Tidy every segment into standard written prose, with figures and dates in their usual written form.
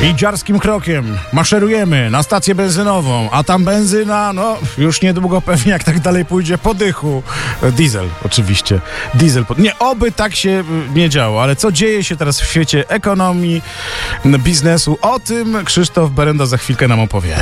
I dziarskim krokiem maszerujemy na stację benzynową, a tam benzyna, już niedługo pewnie, jak tak dalej pójdzie, po dychu. Diesel, oczywiście. Nie, oby tak się nie działo, ale co dzieje się teraz w świecie ekonomii, biznesu, o tym Krzysztof Berenda za chwilkę nam opowie.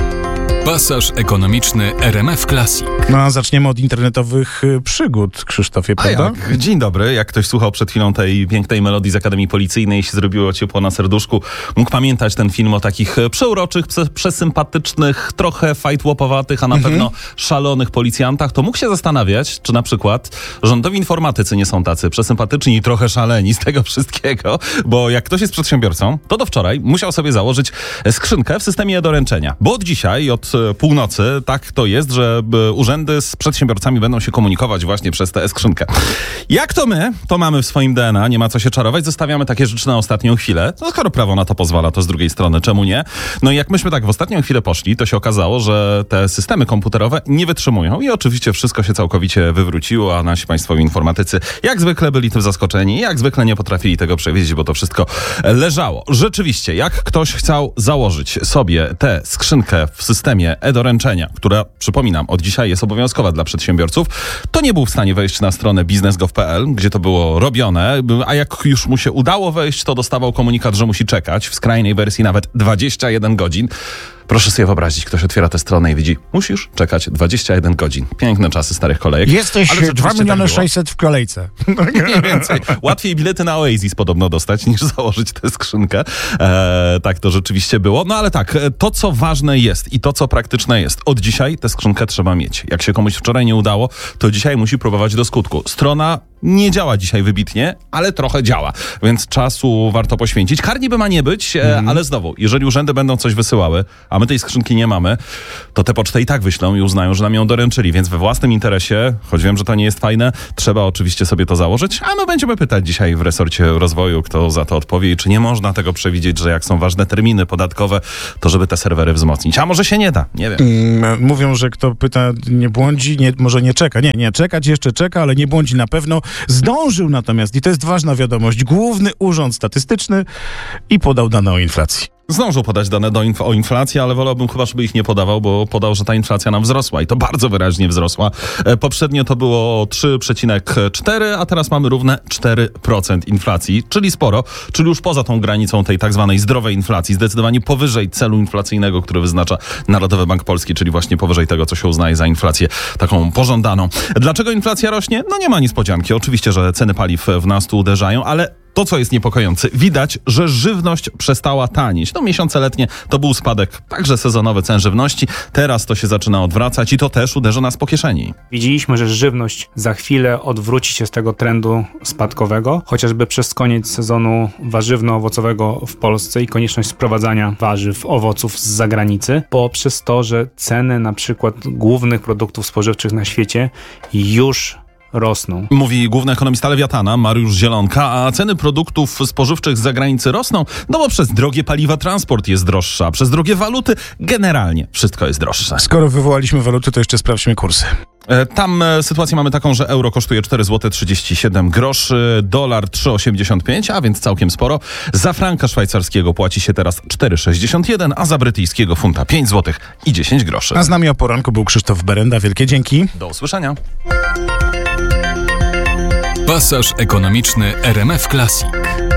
Pasaż ekonomiczny RMF Classic. A zaczniemy od internetowych przygód, Krzysztofie, prawda? Dzień dobry. Jak ktoś słuchał przed chwilą tej pięknej melodii z Akademii Policyjnej, się zrobiło ciepło na serduszku, mógł pamiętać ten film o takich przeuroczych, przesympatycznych, trochę fajtłopowatych, a na pewno szalonych policjantach, to mógł się zastanawiać, czy na przykład rządowi informatycy nie są tacy przesympatyczni i trochę szaleni z tego wszystkiego, bo jak ktoś jest przedsiębiorcą, to do wczoraj musiał sobie założyć skrzynkę w systemie e-doręczenia, bo od dzisiaj, od północy, tak to jest, że urzędy z przedsiębiorcami będą się komunikować właśnie przez tę skrzynkę. Jak to my, to mamy w swoim DNA, nie ma co się czarować, zostawiamy takie rzeczy na ostatnią chwilę. No skoro prawo na to pozwala, to z drugiej strony czemu nie? No i jak myśmy tak w ostatnią chwilę poszli, to się okazało, że te systemy komputerowe nie wytrzymują i oczywiście wszystko się całkowicie wywróciło, a nasi państwowi informatycy jak zwykle byli tym zaskoczeni, jak zwykle nie potrafili tego przewidzieć, bo to wszystko leżało. Rzeczywiście, jak ktoś chciał założyć sobie tę skrzynkę w systemie e-doręczenia, która, przypominam, od dzisiaj jest obowiązkowa dla przedsiębiorców, to nie był w stanie wejść na stronę biznes.gov.pl, gdzie to było robione, a jak już mu się udało wejść, to dostawał komunikat, że musi czekać, w skrajnej wersji nawet 21 godzin. Proszę sobie wyobrazić, ktoś otwiera tę stronę i widzi, musisz czekać 21 godzin. Piękne czasy starych kolejek. Jesteś 2 600 000 w kolejce. Mniej więcej. Łatwiej bilety na Oasis podobno dostać, niż założyć tę skrzynkę. Tak to rzeczywiście było. No ale tak, to co ważne jest i to co praktyczne jest. Od dzisiaj tę skrzynkę trzeba mieć. Jak się komuś wczoraj nie udało, to dzisiaj musi próbować do skutku. Strona nie działa dzisiaj wybitnie, ale trochę działa, więc czasu warto poświęcić. Kar niby ma nie być, ale znowu, jeżeli urzędy będą coś wysyłały, a my tej skrzynki nie mamy, to tę pocztę i tak wyślą i uznają, że nam ją doręczyli, więc we własnym interesie, choć wiem, że to nie jest fajne, trzeba oczywiście sobie to założyć, a my będziemy pytać dzisiaj w resorcie rozwoju, kto za to odpowie i czy nie można tego przewidzieć, że jak są ważne terminy podatkowe, to żeby te serwery wzmocnić. A może się nie da, nie wiem. Mówią, że kto pyta, nie błądzi, może nie czeka. Nie, czekać jeszcze czeka, ale nie błądzi na pewno. Zdążył natomiast, i to jest ważna wiadomość, Główny Urząd Statystyczny i podał dane o inflacji. Zdążył podać dane o inflacji, ale wolałbym chyba, żeby ich nie podawał, bo podał, że ta inflacja nam wzrosła i to bardzo wyraźnie wzrosła. Poprzednio to było 3,4, a teraz mamy równe 4% inflacji, czyli sporo, czyli już poza tą granicą tej tak zwanej zdrowej inflacji, zdecydowanie powyżej celu inflacyjnego, który wyznacza Narodowy Bank Polski, czyli właśnie powyżej tego, co się uznaje za inflację taką pożądaną. Dlaczego inflacja rośnie? No nie ma niespodzianki. Oczywiście, że ceny paliw w nas tu uderzają, ale to, co jest niepokojące, widać, że żywność przestała tanieć. Miesiące letnie to był spadek także sezonowy cen żywności. Teraz to się zaczyna odwracać i to też uderzy nas po kieszeni. Widzieliśmy, że żywność za chwilę odwróci się z tego trendu spadkowego, chociażby przez koniec sezonu warzywno-owocowego w Polsce i konieczność sprowadzania warzyw, owoców z zagranicy, poprzez to, że ceny na przykład głównych produktów spożywczych na świecie już rosną. Mówi główny ekonomista Lewiatana, Mariusz Zielonka, a ceny produktów spożywczych z zagranicy rosną, bo przez drogie paliwa transport jest droższy, a przez drogie waluty generalnie wszystko jest droższe. Skoro wywołaliśmy waluty, to jeszcze sprawdźmy kursy. Tam sytuację mamy taką, że euro kosztuje 4,37 zł, dolar 3,85, a więc całkiem sporo. Za franka szwajcarskiego płaci się teraz 4,61, a za brytyjskiego funta 5 zł i 10 groszy. A z nami o poranku był Krzysztof Berenda. Wielkie dzięki. Do usłyszenia. Pasaż ekonomiczny RMF Classic.